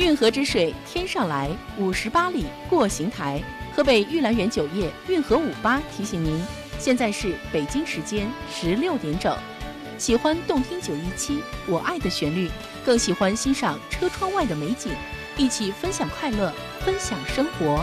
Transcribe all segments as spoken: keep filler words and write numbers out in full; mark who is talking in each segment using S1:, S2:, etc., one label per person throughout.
S1: 运河之水天上来，五十八里过邢台。河北玉兰园酒业运河五八提醒您，现在是北京时间十六点整。喜欢动听九一七我爱的旋律，更喜欢欣赏车窗外的美景，一起分享快乐，分享生活。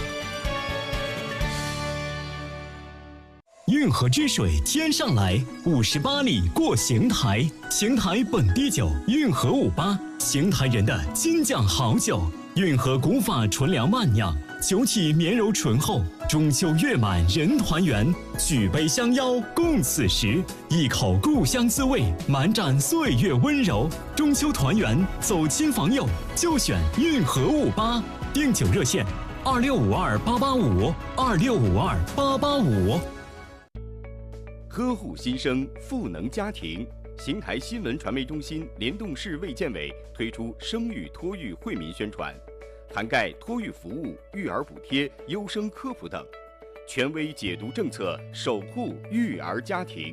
S2: 运河之水天上来，五十八里过邢台。邢台本地酒，运河五八，邢台人的金酱好酒。运河古法纯粮慢酿，酒体绵柔醇厚。中秋月满人团圆，举杯相邀共此时。一口故乡滋味，满盏岁月温柔。中秋团圆，走亲访友，就选运河五八。订酒热线：二六五二八八五，二六五二八八五。
S3: 呵护新生，赋能家庭。邢台新闻传媒中心联动市卫健委推出生育托育惠民宣传，涵盖托育服务、育儿补贴、优生科普等，权威解读政策，守护育儿家庭。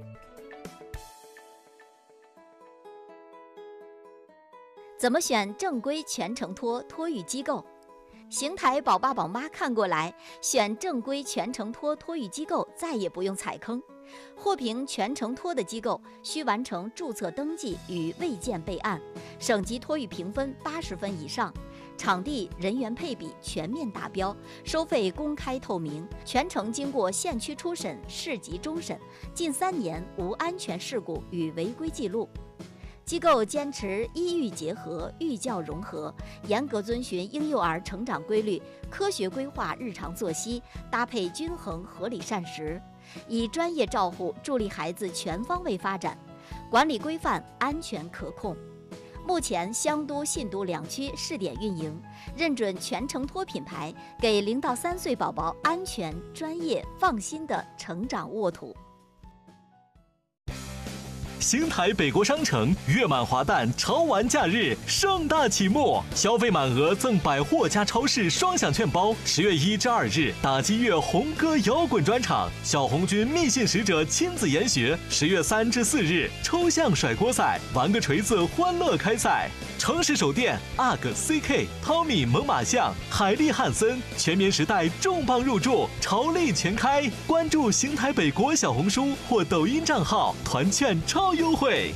S4: 怎么选正规全程托托育机构？邢台宝爸宝妈看过来，选正规全程托托育机构再也不用踩坑。获评全程托的机构需完成注册登记与卫健备案，省级托育评分八十分以上，场地人员配比全面达标，收费公开透明，全程经过县区初审、市级终审，近三年无安全事故与违规记录。机构坚持医育结合、育教融合，严格遵循婴幼儿成长规律，科学规划日常作息，搭配均衡合理膳食，以专业照护助力孩子全方位发展，管理规范、安全可控。目前湘都、信都两区试点运营，认准全程托品牌，给零到三岁宝宝安全、专业、放心的成长沃土。
S5: 邢台北国商城月满华诞潮玩假日盛大启幕，消费满额赠百货加超市双享券包。十月一至二日，打击乐红歌摇滚专场，小红军密信使者亲子研学。十月三至四日，抽象甩锅赛，玩个锤子欢乐开赛。城市首店 U G C K、汤米猛犸象、海利汉森全棉时代重磅入驻，潮力全开。关注邢台北国小红书或抖音账号，团券超优惠。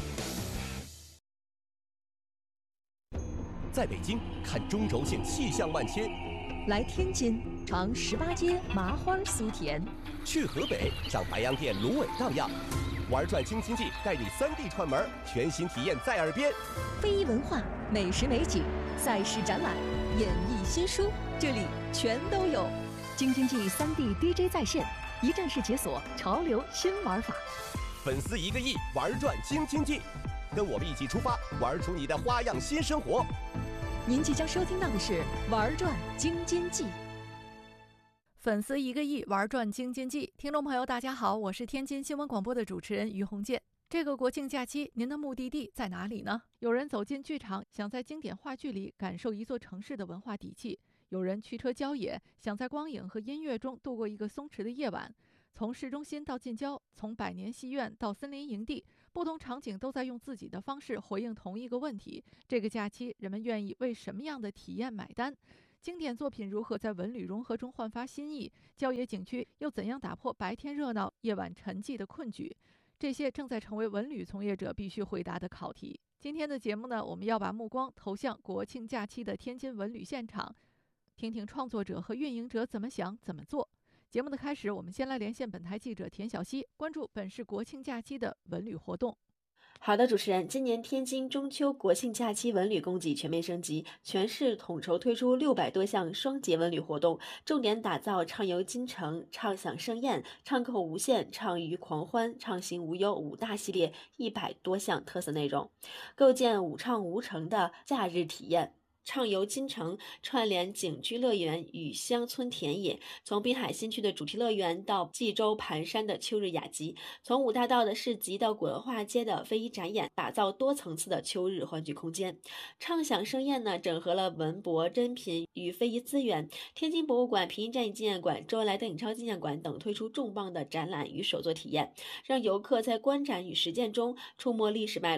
S6: 在北京看中轴线气象万千，
S7: 来天津尝十八街麻花酥甜，
S6: 去河北赏白洋淀芦苇荡漾。玩转京津冀带你三地串门，全新体验在耳边。
S7: 非遗文化、美食美景、赛事展览、演艺新书，这里全都有。京津冀三 D D J 在线，一站式解锁潮流新玩法。
S6: 粉丝一个亿，玩转京津冀，跟我们一起出发，玩出你的花样新生活。
S7: 您即将收听到的是玩转京津冀。
S8: 粉丝一个亿，玩转京津冀。听众朋友大家好，我是天津新闻广播的主持人于红建。这个国庆假期您的目的地在哪里呢？有人走进剧场，想在经典话剧里感受一座城市的文化底气，有人驱车郊野，想在光影和音乐中度过一个松弛的夜晚。从市中心到近郊，从百年戏院到森林营地，不同场景都在用自己的方式回应同一个问题：这个假期人们愿意为什么样的体验买单？经典作品如何在文旅融合中焕发新意？郊野景区又怎样打破白天热闹、夜晚沉寂的困局？这些正在成为文旅从业者必须回答的考题。今天的节目呢，我们要把目光投向国庆假期的天津文旅现场，听听创作者和运营者怎么想、怎么做。节目的开始，我们先来连线本台记者田小溪，关注本市国庆假期的文旅活动。
S9: 好的，主持人，今年天津中秋国庆假期文旅供给全面升级，全市统筹推出六百多项双节文旅活动，重点打造畅游京城、畅享盛宴、畅购无限、畅娱狂欢、畅行无忧五大系列一百多项特色内容，构建五畅无成的假日体验。畅游京城串联景区乐园与乡村田野，从滨海新区的主题乐园到冀州盘山的秋日雅集，从五大道的市集到古文化街的非遗展演，打造多层次的秋日欢聚空间。畅享盛宴呢，整合了文博、珍品与非遗资源，天津博物馆、平阴战役纪念馆、周恩来、邓颖超纪念馆等推出重磅的展览与手作体验，让游客在观展与实践中触摸历史脉络。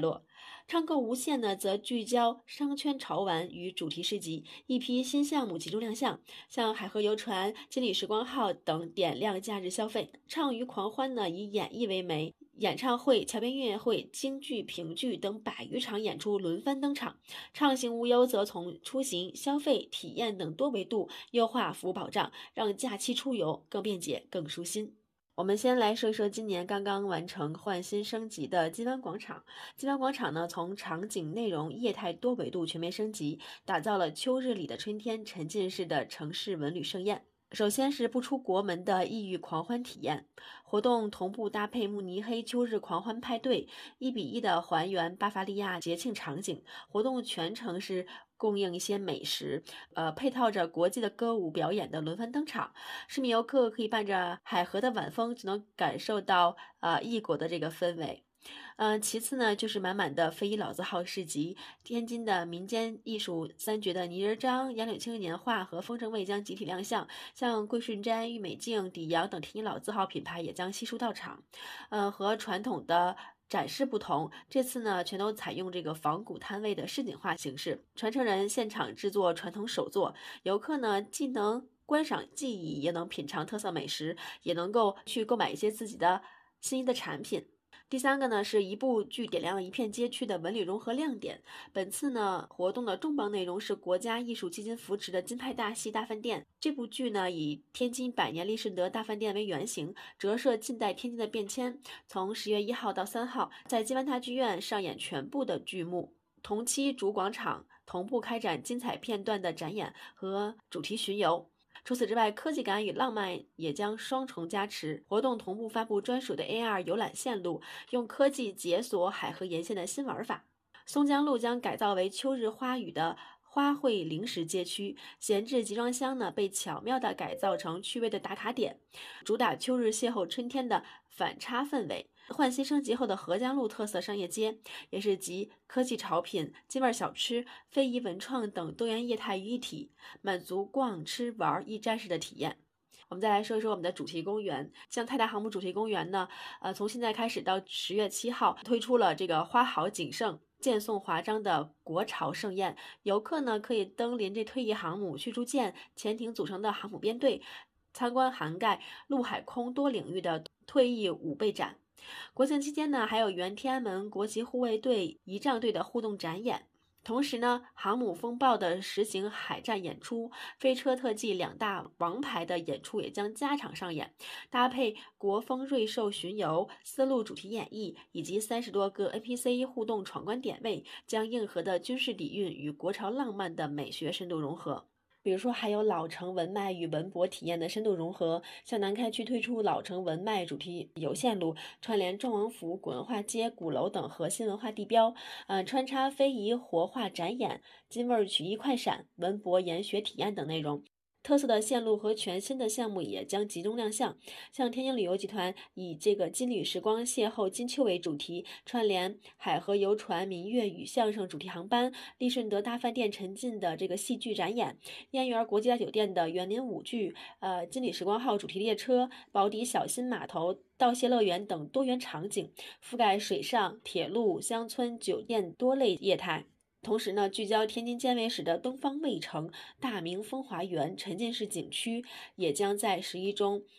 S9: 畅购无限呢，则聚焦商圈潮玩与主题市集，一批新项目集中亮相，像海河游船、金里时光号等点亮假日消费。畅娱狂欢呢，以演艺为媒，演唱会、桥边音乐会、京剧、评剧等百余场演出轮番登场。畅行无忧则从出行、消费、体验等多维度优化服务保障，让假期出游更便捷、更舒心。我们先来说一说今年刚刚完成换新升级的金湾广场。金湾广场呢，从场景、内容、业态多维度全面升级，打造了秋日里的春天沉浸式的城市文旅盛宴。首先是不出国门的异域狂欢体验活动，同步搭配慕尼黑秋日狂欢派对，一比一的还原巴伐利亚节庆场景。活动全程是供应一些美食，呃，配套着国际的歌舞表演的轮番登场。市民游客可以伴着海河的晚风，就能感受到呃异国的这个氛围。呃，其次呢，就是满满的非遗老字号市集，天津的民间艺术三绝的泥人张、杨柳青年画和风筝味将集体亮相，像桂顺斋、玉美净、氐阳等天津老字号品牌也将悉数到场。呃，和传统的展示不同，这次呢全都采用这个仿古摊位的市井化形式，传承人现场制作传统手作，游客呢既能观赏技艺，也能品尝特色美食，也能够去购买一些自己的心仪的产品。第三个呢，是一部剧点亮一片街区的文旅融合亮点。本次呢活动的重磅内容是国家艺术基金扶持的金派大戏大饭店。这部剧呢以天津百年利顺德大饭店为原型，折射近代天津的变迁。从十月一号到三号，在金湾大剧院上演全部的剧目。同期主广场同步开展精彩片段的展演和主题巡游。除此之外，科技感与浪漫也将双重加持。活动同步发布专属的 A R 游览线路，用科技解锁海河沿线的新玩法。松江路将改造为秋日花语的花卉零食街区，闲置集装箱呢被巧妙地改造成趣味的打卡点，主打秋日邂逅春天的反差氛围。换新升级后的河江路特色商业街，也是集科技潮品、京味小吃、非遗文创等多元业态于一体，满足逛吃玩一站式的体验。我们再来说一说我们的主题公园，像泰达航母主题公园呢，呃，从现在开始到十月七号推出了这个花好景盛、舰送华章的国潮盛宴，游客呢可以登临这退役航母驱逐舰、潜艇组成的航母编队，参观涵盖陆海空多领域的退役武备展。国庆期间呢，还有原天安门国旗护卫队仪仗队的互动展演。同时呢，航母风暴的实行海战演出、飞车特技两大王牌的演出也将加场上演，搭配国风瑞兽巡游、丝路主题演绎以及三十多个 N P C 互动闯关点位，将硬核的军事底蕴与国潮浪漫的美学深度融合。比如说还有老城文脉与文博体验的深度融合，像南开区推出老城文脉主题游线路，串联郑王府、古文化街、鼓楼等核心文化地标，呃，穿插非遗活化展演、京味曲艺快闪、文博研学体验等内容。特色的线路和全新的项目也将集中亮相，像天津旅游集团以这个金旅时光邂逅金秋为主题，串联海河游船、民乐与相声主题航班，利顺德大饭店沉浸的这个戏剧展演，燕园国际大酒店的园林舞剧，呃，金旅时光号主题列车，宝坻小新码头、道谢乐园等多元场景，覆盖水上、铁路、乡村、酒店多类业态。同时呢，聚焦天津建卫史的东方卫城、大明风华园沉浸式景区，也将在十一中